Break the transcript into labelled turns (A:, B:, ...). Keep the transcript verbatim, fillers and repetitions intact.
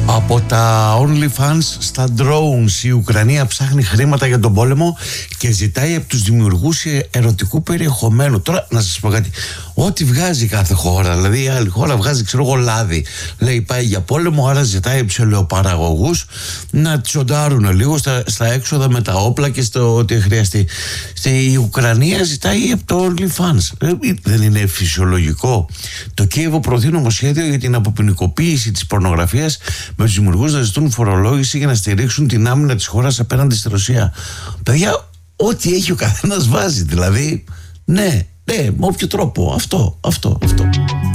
A: Από τα OnlyFans στα drones η Ουκρανία ψάχνει χρήματα για τον πόλεμο και ζητάει από τους δημιουργούς ερωτικού περιεχομένου. Τώρα να σας πω κάτι, ό,τι βγάζει κάθε χώρα, δηλαδή η άλλη χώρα βγάζει ξέρω εγώ λάδι, λέει πάει για πόλεμο, άρα ζητάει ψελαιοπαραγωγούς να τσοντάρουν λίγο στα, στα έξοδα με τα όπλα και στο ότι χρειαστεί. Στη Ουκρανία ζητάει από το OnlyFans. Δεν είναι φυσιολογικό? Το Κίεβο προωθεί νομοσχέδιο για την αποποινικοποίηση της πορνογραφίας, με τους δημιουργούς να ζητούν φορολόγηση για να στηρίξουν την άμυνα της χώρας απέναντι στη Ρωσία. Παιδιά, ό,τι έχει ο καθένας βάζει. Δηλαδή, ναι, ναι, με όποιο τρόπο. Αυτό, αυτό, αυτό.